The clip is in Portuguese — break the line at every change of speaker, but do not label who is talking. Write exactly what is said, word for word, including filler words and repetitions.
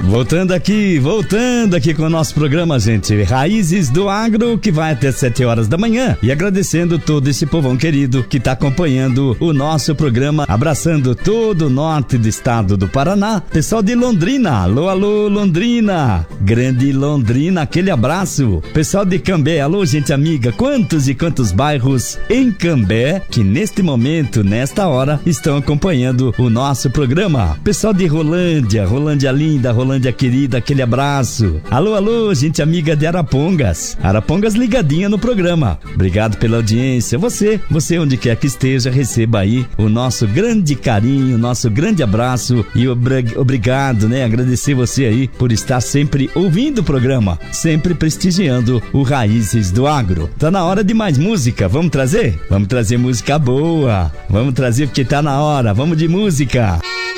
Voltando aqui, voltando aqui com o nosso programa, gente. Raízes do Agro, que vai até sete horas da manhã. E agradecendo todo esse povão querido que tá acompanhando o nosso programa. Abraçando todo o norte do estado do Paraná. Pessoal de Londrina, alô, alô, Londrina. Grande Londrina, aquele abraço. Pessoal de Cambé, alô, gente amiga. Quantos e quantos bairros em Cambé que neste momento, nesta hora, estão acompanhando o nosso programa. Pessoal de Rolândia, Rolândia linda, Rolândia querida, aquele abraço. Alô, alô, gente amiga de Arapongas. Arapongas ligadinha no programa. Obrigado pela audiência. Você, você onde quer que esteja, receba aí o nosso grande carinho, nosso grande abraço e obri- obrigado, né? Agradecer você aí por estar sempre ouvindo o programa, sempre prestigiando o Raízes do Agro. Tá na hora de mais música. Vamos trazer? Vamos trazer música boa. Vamos trazer porque tá na hora. Vamos de música.